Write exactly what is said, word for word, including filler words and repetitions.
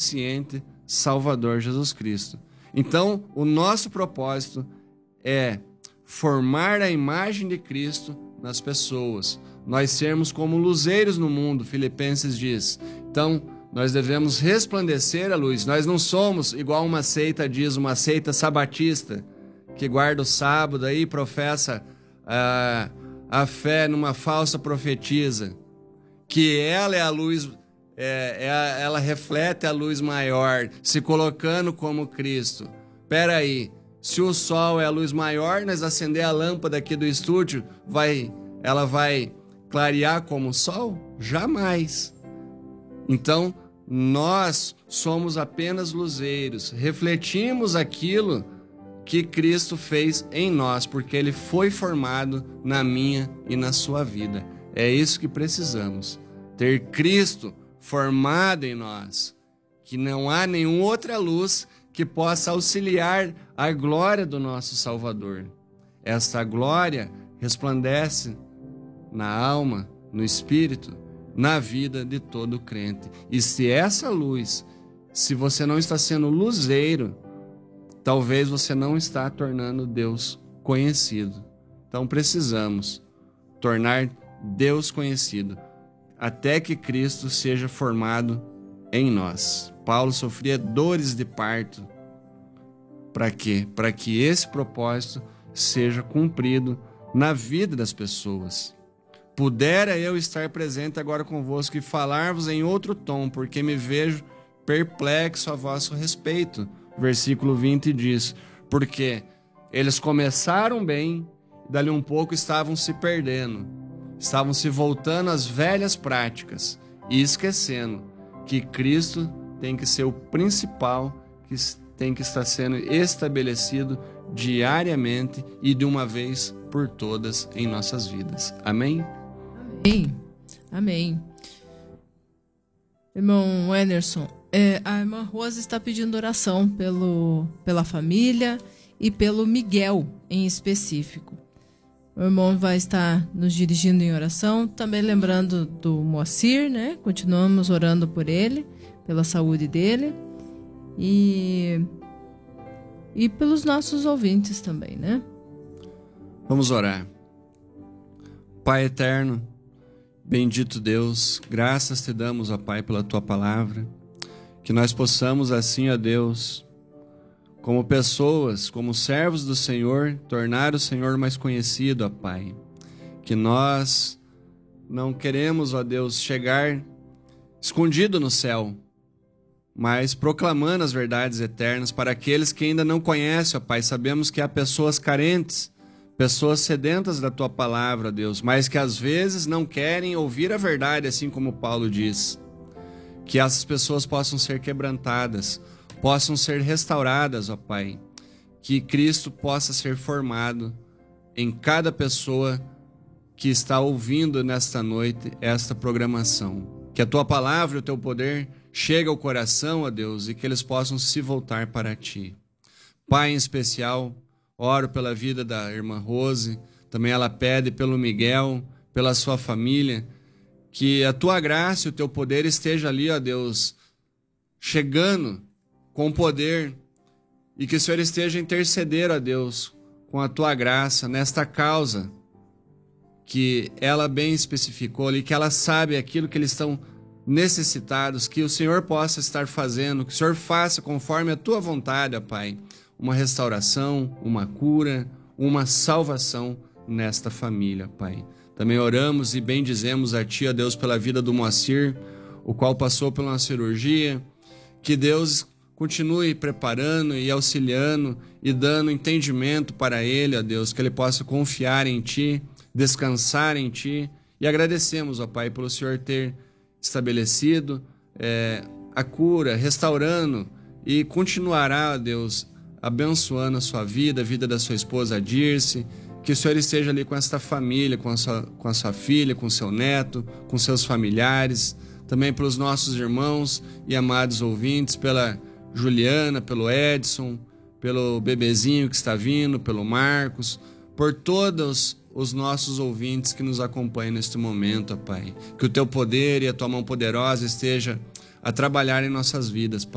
suficiente Salvador Jesus Cristo. Então, o nosso propósito é formar a imagem de Cristo nas pessoas. Nós sermos como luzeiros no mundo, Filipenses diz. Então, nós devemos resplandecer a luz. Nós não somos igual uma seita diz, uma seita sabatista, que guarda o sábado aí e professa a, a fé numa falsa profetisa, que ela é a luz, é, é a, ela reflete a luz maior, se colocando como Cristo. Espera aí, se o sol é a luz maior, nós acender a lâmpada aqui do estúdio, vai, ela vai clarear como o sol? Jamais. Então, nós somos apenas luzeiros, refletimos aquilo que Cristo fez em nós, porque Ele foi formado na minha e na sua vida. É isso que precisamos, ter Cristo formado em nós, que não há nenhuma outra luz que possa auxiliar a glória do nosso Salvador. Esta glória resplandece na alma, no espírito, na vida de todo crente. E se essa luz, se você não está sendo luzeiro, talvez você não está tornando Deus conhecido. Então precisamos tornar Deus conhecido, até que Cristo seja formado em nós. Paulo sofria dores de parto. Para quê? Para que esse propósito seja cumprido na vida das pessoas. Pudera eu estar presente agora convosco e falar-vos em outro tom, porque me vejo perplexo a vosso respeito. Versículo vinte diz, porque eles começaram bem, dali um pouco estavam se perdendo, estavam se voltando às velhas práticas e esquecendo que Cristo tem que ser o principal, que tem que estar sendo estabelecido diariamente e de uma vez por todas em nossas vidas. Amém? Amém. Amém. Irmão Anderson, é, a irmã Rosa está pedindo oração pelo, pela família e pelo Miguel em específico. O irmão vai estar nos dirigindo em oração, também lembrando do Moacir, né? Continuamos orando por ele, pela saúde dele e, e pelos nossos ouvintes também, né? Vamos orar. Pai eterno, bendito Deus, graças te damos, ó Pai, pela tua palavra, que nós possamos assim, ó Deus, como pessoas, como servos do Senhor, tornar o Senhor mais conhecido, ó Pai. Que nós não queremos, ó Deus, chegar escondido no céu, mas proclamando as verdades eternas para aqueles que ainda não conhecem, ó Pai. Sabemos que há pessoas carentes, pessoas sedentas da tua palavra, Deus, mas que às vezes não querem ouvir a verdade, assim como Paulo diz. Que essas pessoas possam ser quebrantadas, possam ser restauradas, ó Pai. Que Cristo possa ser formado em cada pessoa que está ouvindo nesta noite esta programação. Que a tua palavra e o teu poder chegue ao coração, ó Deus, e que eles possam se voltar para ti. Pai, em especial, oro pela vida da irmã Rose, também ela pede pelo Miguel, pela sua família, que a tua graça e o teu poder esteja ali, ó Deus, chegando com poder, e que o Senhor esteja a interceder, ó Deus, com a tua graça nesta causa que ela bem especificou ali, que ela sabe aquilo que eles estão necessitados, que o Senhor possa estar fazendo, que o Senhor faça conforme a tua vontade, ó Pai, uma restauração, uma cura, uma salvação nesta família, Pai. Também oramos e bendizemos a Ti, ó Deus, pela vida do Moacir, o qual passou por uma cirurgia. Que Deus continue preparando e auxiliando e dando entendimento para ele, ó Deus, que ele possa confiar em Ti, descansar em Ti. E agradecemos, ó Pai, pelo Senhor ter estabelecido é, a cura, restaurando, e continuará, ó Deus, abençoando a sua vida, a vida da sua esposa Dirce. Que o Senhor esteja ali com esta família, com a sua, com a sua filha, com seu neto, com seus familiares, também pelos nossos irmãos e amados ouvintes, pela Juliana, pelo Edson, pelo bebezinho que está vindo, pelo Marcos, por todos os nossos ouvintes que nos acompanham neste momento, ó Pai. Que o teu poder e a tua mão poderosa esteja a trabalhar em nossas vidas, Pai.